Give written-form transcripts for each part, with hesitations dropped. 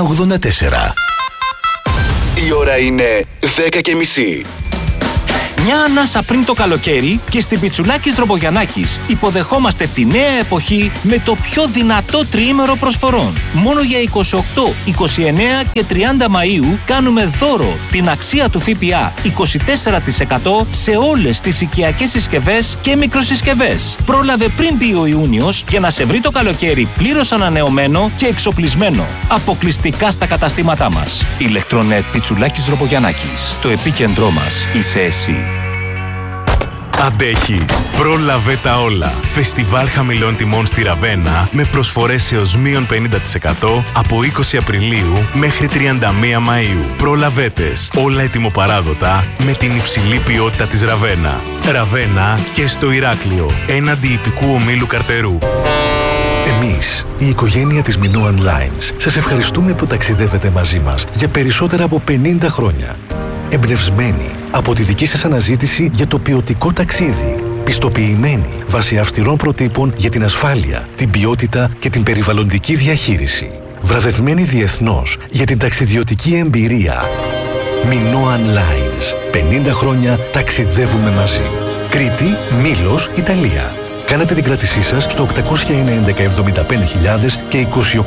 984. Η ώρα είναι 10:30. Μια ανάσα πριν το καλοκαίρι και στην Πιτσουλάκης Δρομογιαννάκης υποδεχόμαστε τη νέα εποχή με το πιο δυνατό τριήμερο προσφορών. Μόνο για 28, 29 και 30 Μαΐου κάνουμε δώρο την αξία του ΦΠΑ 24% σε όλες τις οικιακές συσκευές και μικροσυσκευές. Πρόλαβε πριν μπει ο Ιούνιος για να σε βρει το καλοκαίρι πλήρως ανανεωμένο και εξοπλισμένο. Αποκλειστικά στα καταστήματά μας. Ηλεκτρονετ Πιτσουλάκης Δρομογιαννάκης. Το επίκεντρό μας είσαι εσύ. Αντέχεις. Πρόλαβε τα όλα. Φεστιβάλ χαμηλών τιμών στη Ραβένα με προσφορές έως μείον 50% από 20 Απριλίου μέχρι 31 Μαΐου. Προλαβέτες. Όλα ετοιμοπαράδοτα με την υψηλή ποιότητα της Ραβένα. Ραβένα και στο Ηράκλειο. Έναντι ιππικού ομίλου Καρτερού. Εμείς, η οικογένεια της Minoan Lines, σας ευχαριστούμε που ταξιδεύετε μαζί μας για περισσότερα από 50 χρόνια. Εμπνευσμένοι από τη δική σας αναζήτηση για το ποιοτικό ταξίδι. Πιστοποιημένοι βάσει αυστηρών προτύπων για την ασφάλεια, την ποιότητα και την περιβαλλοντική διαχείριση. Βραβευμένοι διεθνώς για την ταξιδιωτική εμπειρία. Minoan Lines. 50 χρόνια ταξιδεύουμε μαζί. Κρήτη, Μήλος, Ιταλία. Κάνετε την κράτησή σας στο 801-11-75.000 και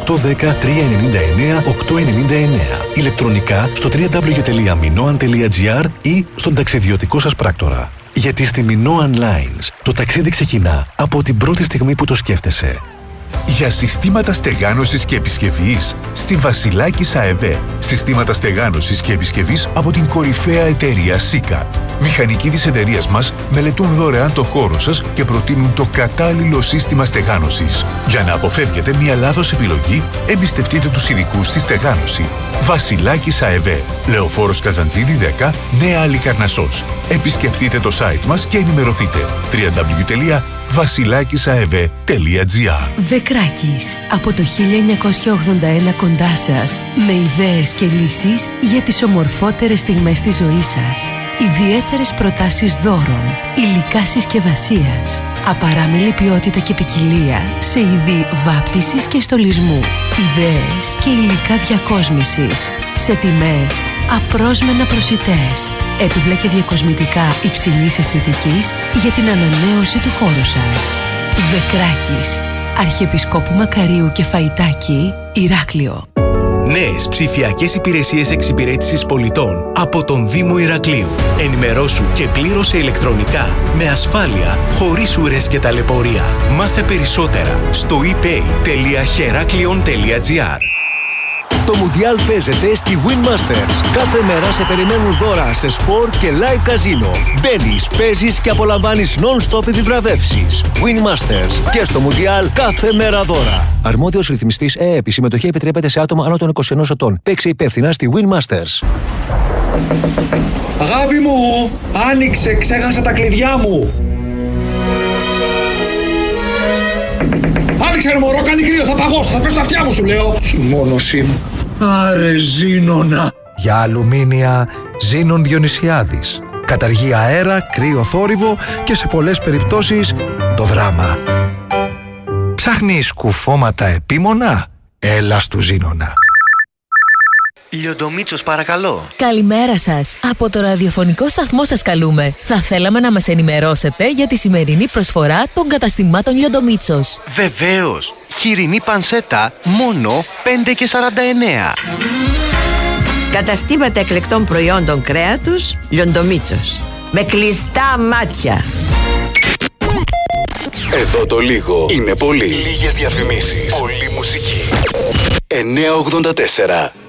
2810-399-899. Ηλεκτρονικά στο www.minoan.gr ή στον ταξιδιωτικό σας πράκτορα. Γιατί στη Minoan Lines το ταξίδι ξεκινά από την πρώτη στιγμή που το σκέφτεσαι. Για συστήματα στεγάνωσης και επισκευής στη Βασιλάκης ΑΕΒ. Συστήματα στεγάνωσης και επισκευής από την κορυφαία εταιρεία Σίκα. Μηχανικοί της εταιρείας μας μελετούν δωρεάν το χώρο σας και προτείνουν το κατάλληλο σύστημα στεγάνωσης. Για να αποφεύγετε μια λάθος επιλογή, εμπιστευτείτε τους ειδικούς στη στεγάνωση. Βασιλάκης ΑΕΒ. Λεωφόρος Καζαντζίδη 10, Νέα Αλικαρνασσός. Επισκεφτείτε το site μας και ενημερωθείτε. www.vasilakisaev.gr. Βεκράκης. Από το 1981 κοντά σας, με ιδέες και λύσεις για τις ομορφότερες στιγμές της ζωής σας. Ιδιαίτερες προτάσεις δώρων, υλικά συσκευασίας, απαράμιλη ποιότητα και ποικιλία σε είδη βάπτισης και στολισμού, ιδέες και υλικά διακόσμησης σε τιμές απρόσμενα προσιτές, έπιπλα και διακοσμητικά υψηλής αισθητικής για την ανανέωση του χώρου σας. Βεκράκης, Αρχιεπισκόπου Μακαρίου και Φαϊτάκη, Ηράκλειο. Νέες ψηφιακές υπηρεσίες εξυπηρέτησης πολιτών από τον Δήμο Ηρακλείου. Ενημερώσου και πλήρωσε ηλεκτρονικά, με ασφάλεια, χωρίς ουρές και ταλαιπωρία. Μάθε περισσότερα στο epay.heraklion.gr. Το Μουντιάλ παίζεται στη Win Masters. Κάθε μέρα σε περιμένουν δώρα σε σπορ και live καζίνο. Μπαίνεις, παίζεις και απολαμβάνεις non-stop επιβραβεύσεις. Win Masters. Και στο Μουντιάλ κάθε μέρα δώρα. Αρμόδιος ρυθμιστής ΕΕΠ. Η συμμετοχή επιτρέπεται σε άτομα άνω των 21 ετών. Παίξε υπεύθυνα στη Win Masters. Αγάπη μου, άνοιξε, ξέχασα τα κλειδιά μου. Άνοιξε ρε μωρό, κάνει κρύο, θα παγώσω, θα πέσω τα αυτιά μου σου λέω. Συμμόνωσή μου. Άρε Ζήνονα. Για αλουμίνια Ζήνων Διονυσιάδης. Καταργεί αέρα, κρύο θόρυβο και σε πολλές περιπτώσεις το δράμα. Ψάχνεις κουφώματα επίμονα? Έλα στου Ζήνονα. Λιοντομίτσος παρακαλώ. Καλημέρα σας. Από το ραδιοφωνικό σταθμό σας καλούμε. Θα θέλαμε να μας ενημερώσετε για τη σημερινή προσφορά των καταστημάτων Λιοντομίτσος. Βεβαίως. Χοιρινή πανσέτα μόνο 5,49. Καταστήματα εκλεκτών προϊόντων κρέατος Λιοντομίτσος. Με κλειστά μάτια. Εδώ το λίγο είναι πολύ. Λίγες διαφημίσεις. Πολύ μουσική. 984.